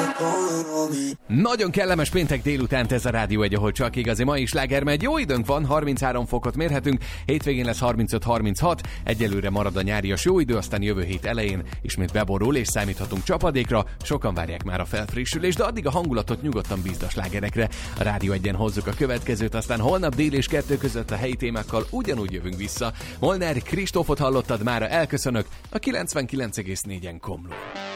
Nagyon kellemes péntek délután ez a Rádió 1, ahol csak igazi mai sláger megy. Jó időnk van, 33 fokot mérhetünk, hétvégén lesz 35-36, egyelőre marad a nyárias jó idő, aztán jövő hét elején ismét beborul és számíthatunk csapadékra, sokan várják már a felfrissülést, de addig a hangulatot nyugodtan bízd a slágerekre. A Rádió 1-en hozzuk a következőt, aztán holnap dél és 2 között a helyi témákkal ugyanúgy jövünk vissza. Molnár Kristófot hallottad mára, elköszönök, a 99,4-en Komló.